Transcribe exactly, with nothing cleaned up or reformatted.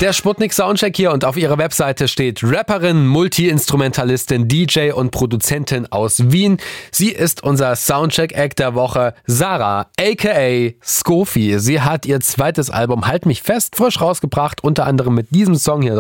Der Sputnik Soundcheck hier und auf ihrer Webseite steht Rapperin, Multi-Instrumentalistin, D J und Produzentin aus Wien. Sie ist unser Soundcheck-Act der Woche, Sarah, aka Skofi. Sie hat ihr zweites Album Halt mich fest frisch rausgebracht, unter anderem mit diesem Song hier